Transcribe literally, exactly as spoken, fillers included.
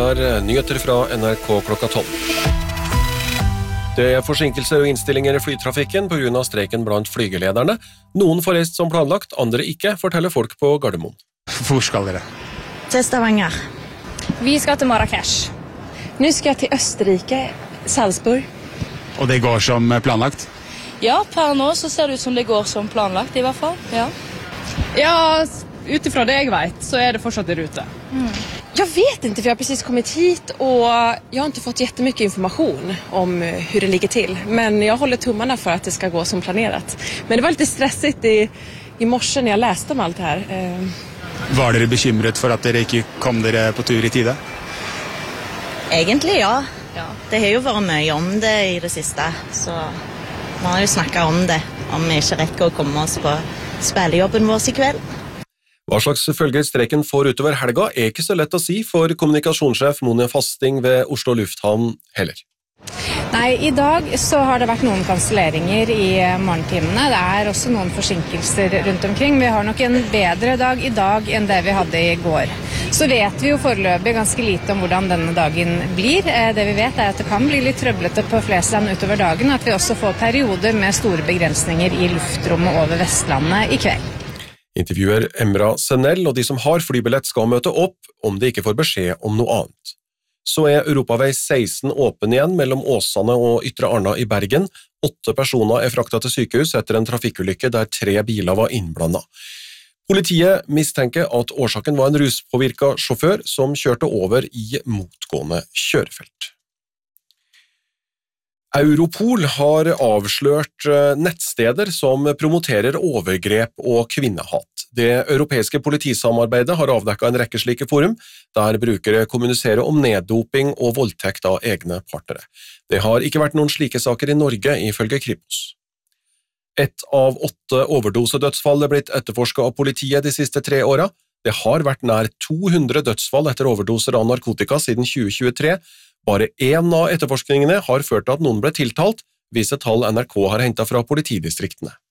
er nyheter fra N R K klokka tolv. Det er forsinkelser og innstillinger i flytrafikken på grunn av streiken blant flygelederne. Noen får reist som planlagt, andre ikke, forteller folk på Gardermoen. Hvor skal dere? Til Stavanger. Vi skal til Marrakesh. Nå skal jeg til Østerrike, Salzburg. Og det går som planlagt? Ja, per nå så ser det ut som det går som planlagt i hvert fall. Ja, ja utifrån det jeg vet så är det fortsatt i rute. Mm. Jag vet inte för jag har precis kommit hit och jag har inte fått jättemycket information om hur det ligger till. Men jag håller tummarna för att det ska gå som planerat. Men det var lite stressigt i, i morse när jag läste om allt det här. Var dere bekymret for at dere ikke kom dere på tur i tide? Egentlig ja. ja. Det har jo vært mye om det i det siste, så man har jo snakket om det, om vi ikke rekker å komme oss på spillejobben vår i kveld. Hva slags følger streiken får utover helga er ikke så lett å si for kommunikasjonssjef Monia Fasting ved Oslo Lufthavn heller. Nei, i dag så har det vært noen kanselleringer i morgentimene. Det er også noen forsinkelser rundt omkring. Vi har nok en bedre dag i dag enn det vi hadde i går. Så vet vi jo foreløpig ganske lite om hvordan denne dagen blir. Det vi vet er at det kan bli litt trøblete på Flesland utover dagen, at vi også får perioder med store begrensninger i luftrommet over Vestlandet i kveld. Intervjuer Emra Senell, og de som har flybillett skal møte opp om de ikke får beskjed om noe annet. Så er Europavei seksten åpen igjen mellom Åsane og Ytre Arna i Bergen. Åtte personer er fraktet til sykehus etter en trafikkulykke der tre biler var innblandet. Politiet mistenker at årsaken var en ruspåvirket sjåfør som kjørte over i motgående kjørefelt. Europol har avslørt nettsteder som promoterer overgrep og kvinnehat. Det europeiske politisamarbeidet har avdekket en rekke slike forum, der brukere kommuniserer om neddoping og voldtekt av egne partnere. Det har ikke vært noen slike saker i Norge, ifølge Kripos. Et av åtte overdosedødsfall er blitt etterforsket av politiet de siste tre årene. Det har vært nær to hundre dødsfall etter overdoser av narkotika siden tjue tjuetre. Bare én av etterforskningene har ført til at noen ble tiltalt, viser tall N R K har hentet fra politidistriktene.